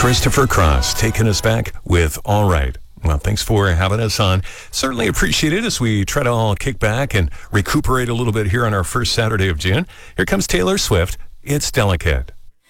Christopher Cross taking us back with All Right. Well, thanks for having us on. Certainly appreciate it as we try to all kick back and recuperate a little bit here on our first Saturday of June. Here comes Taylor Swift. It's Delicate.